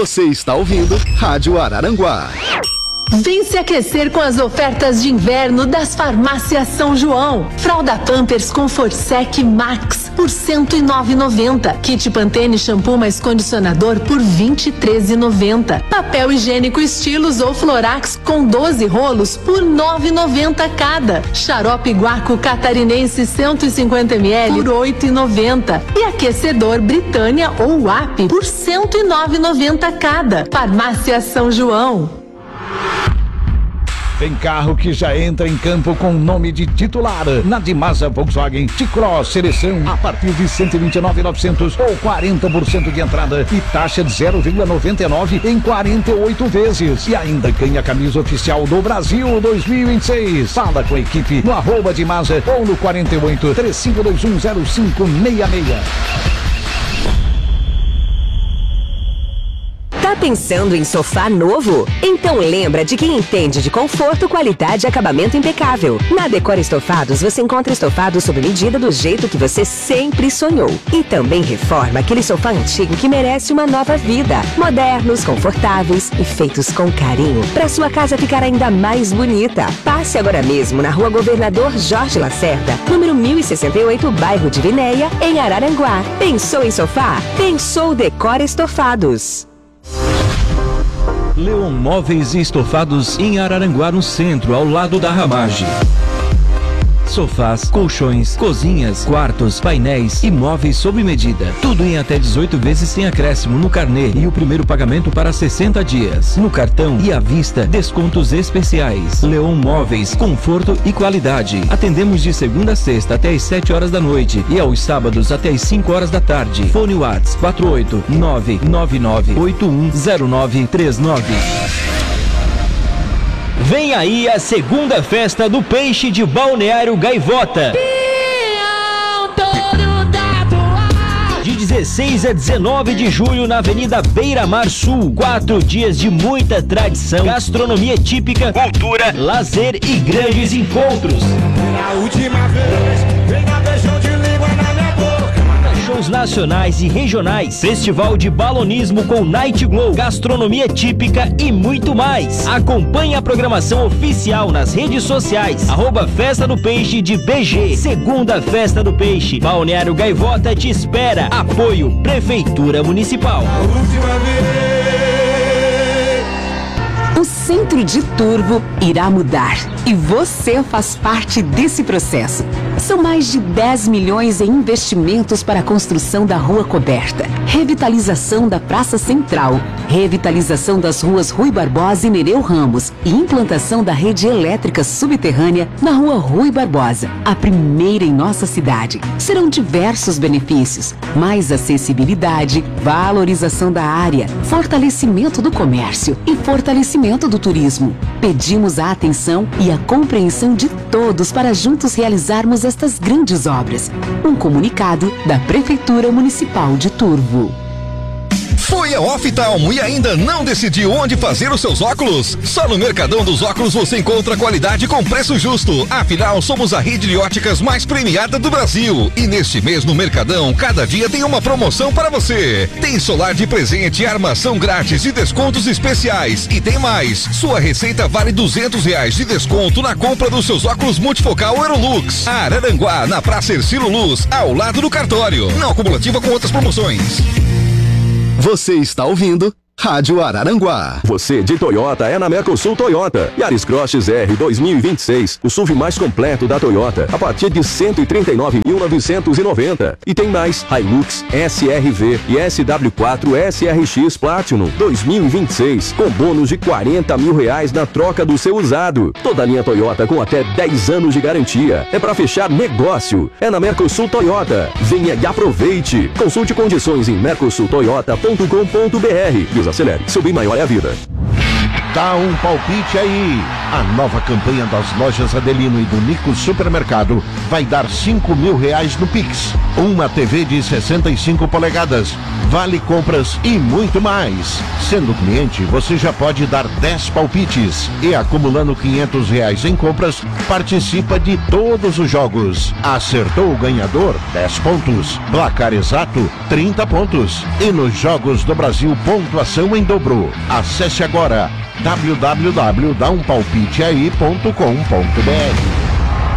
Você está ouvindo Rádio Araranguá. Vem se aquecer com as ofertas de inverno das Farmácias São João. Fralda Pampers com Forsec Max por R$ 109,90. Kit Pantene shampoo mais condicionador por R$ 23,90. Papel higiênico Estilos ou Florax com 12 rolos por R$ 9,90 cada. Xarope Guaco Catarinense 150 ml por R$ 8,90. E aquecedor Britânia ou WAP por R$ 109,90 cada. Farmácias São João. Tem carro que já entra em campo com nome de titular. Na Dimasa Volkswagen T-Cross Seleção a partir de 129.900 ou 40% de entrada e taxa de 0,99 em 48 vezes. E ainda ganha a camisa oficial do Brasil 2026. Fala com a equipe no @Dimasa ou no 48 3521 0566. Tá pensando em sofá novo? Então lembra de quem entende de conforto, qualidade e acabamento impecável. Na Decor Estofados você encontra estofados sob medida do jeito que você sempre sonhou. E também reforma aquele sofá antigo que merece uma nova vida. Modernos, confortáveis e feitos com carinho para sua casa ficar ainda mais bonita. Passe agora mesmo na Rua Governador Jorge Lacerda, número 1068, bairro de Vinéia, em Araranguá. Pensou em sofá? Pensou Decor Estofados. Leon Móveis e Estofados em Araranguá, no centro, ao lado da Ramage. Sofás, colchões, cozinhas, quartos, painéis e móveis sob medida. Tudo em até 18 vezes sem acréscimo no carnê e o primeiro pagamento para 60 dias. No cartão e à vista, descontos especiais. Leon Móveis, conforto e qualidade. Atendemos de segunda a sexta até às 7 horas da noite e aos sábados até às 5 horas da tarde. Fone Whats 48999810939. Vem aí a segunda festa do peixe de Balneário Gaivota. De 16 a 19 de julho na Avenida Beira Mar Sul. 4 dias de muita tradição, gastronomia típica, cultura, lazer e grandes encontros. A última vez, vem na beijão de língua na minha boca. Shows nacionais e regionais, festival de balonismo com Night Glow, gastronomia típica e muito mais. Acompanhe a programação oficial nas redes sociais, @Festa do Peixe de BG. Segunda Festa do Peixe, Balneário Gaivota te espera. Apoio Prefeitura Municipal. Última vez. O Centro de Turvo irá mudar e você faz parte desse processo. São mais de 10 milhões em investimentos para a construção da Rua Coberta, revitalização da Praça Central, revitalização das ruas Rui Barbosa e Nereu Ramos e implantação da rede elétrica subterrânea na Rua Rui Barbosa, a primeira em nossa cidade. Serão diversos benefícios: mais acessibilidade, valorização da área, fortalecimento do comércio e fortalecimento do turismo. Pedimos a atenção e a compreensão de todos para juntos realizarmos estas grandes obras. Um comunicado da Prefeitura Municipal de Turvo. Foi a Oftalmo e ainda não decidiu onde fazer os seus óculos? Só no Mercadão dos Óculos você encontra qualidade com preço justo. Afinal, somos a rede de óticas mais premiada do Brasil. E neste mês no Mercadão, cada dia tem uma promoção para você. Tem solar de presente, armação grátis e descontos especiais. E tem mais, sua receita vale R$200 de desconto na compra dos seus óculos multifocal Aerolux. Araranguá, na Praça Ercílio Luz, ao lado do cartório. Não acumulativa com outras promoções. Você está ouvindo Rádio Araranguá. Você de Toyota é na Mercosul Toyota. Yaris Cross XR 2026, o SUV mais completo da Toyota, a partir de 139.990. E tem mais, Hilux, SRV e SW4 SRX Platinum 2026, com bônus de R$40 mil na troca do seu usado. Toda linha Toyota com até 10 anos de garantia. É para fechar negócio. É na Mercosul Toyota. Venha e aproveite. Consulte condições em mercosultoyota.com.br. Desacelere, seu bem maior é a vida. Dá um palpite aí. A nova campanha das lojas Adelino e do Nico Supermercado vai dar R$5.000 no Pix. Uma TV de 65 polegadas, vale compras e muito mais. Sendo cliente, você já pode dar 10 palpites e acumulando R$500 em compras, participa de todos os jogos. Acertou o ganhador, 10 pontos. Placar exato, 30 pontos. E nos Jogos do Brasil, pontuação em dobro. Acesse agora www.dampalpiteai.com.br.